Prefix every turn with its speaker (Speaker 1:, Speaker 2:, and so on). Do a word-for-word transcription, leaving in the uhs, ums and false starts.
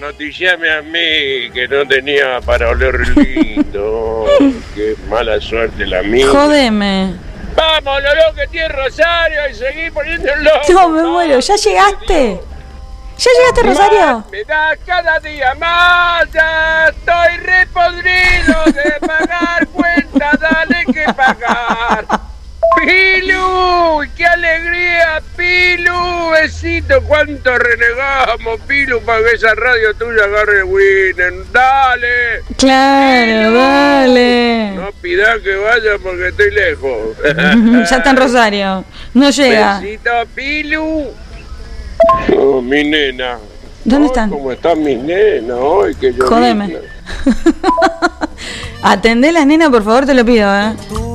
Speaker 1: noticiame a mí, que no tenía para oler lindo. Qué mala suerte la mía.
Speaker 2: Jodeme.
Speaker 1: Vamos, Lolo, que tiene Rosario y seguí poniendo el loco.
Speaker 2: No, me muero. ¿Ya llegaste? ¿Ya llegaste, Rosario?
Speaker 1: Me da cada día más, ya estoy repodrido de pagar cuenta, dale que pagar. Pilu, qué alegría, Pilu, besito, cuánto renegamos, Pilu, para que esa radio tuya agarre Winner, dale.
Speaker 2: Claro, Pilu, dale.
Speaker 1: No pidas que vaya porque estoy lejos.
Speaker 2: Ya está en Rosario, no llega.
Speaker 1: Besito, Pilu. Oh, mi nena.
Speaker 2: ¿Dónde
Speaker 1: oh,
Speaker 2: están?
Speaker 1: ¿Cómo están mis nenas hoy? Que yo
Speaker 2: Jodeme. Atendé las nenas, por favor, te lo pido, ¿eh?